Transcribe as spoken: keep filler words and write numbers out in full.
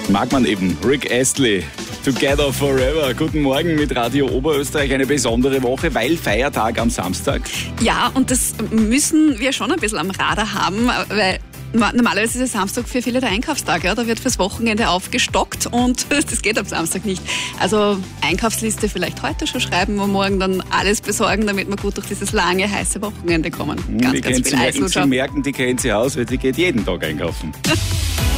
Mag man eben. Rick Astley, Together Forever. Guten Morgen mit Radio Oberösterreich. Eine besondere Woche, weil Feiertag am Samstag. Ja, und das müssen wir schon ein bisschen am Radar haben, weil normalerweise ist der Samstag für viele der Einkaufstag. Ja? Da wird fürs Wochenende aufgestockt und das geht am Samstag nicht. Also Einkaufsliste vielleicht heute schon schreiben und morgen dann alles besorgen, damit wir gut durch dieses lange, heiße Wochenende kommen. Ganz, die ganz viel Sie merken, Eislutscher. Sie merken, die kennt sie aus, weil sie geht jeden Tag einkaufen.